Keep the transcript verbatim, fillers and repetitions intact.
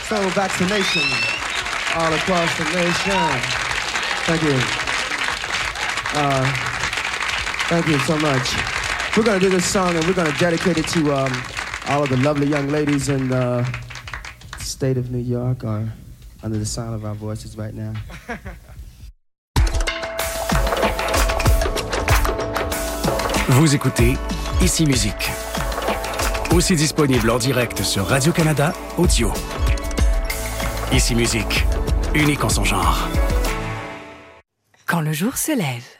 So vaccination all across the nation. Thank you. Uh, thank you so much. We're gonna do this song and we're gonna dedicate it to um, all of the lovely young ladies in the state of New York or under the sound of our voices right now. Vous écoutez Ici Musique. Aussi disponible en direct sur Radio-Canada Audio. Ici Musique, unique en son genre. Quand le jour se lève.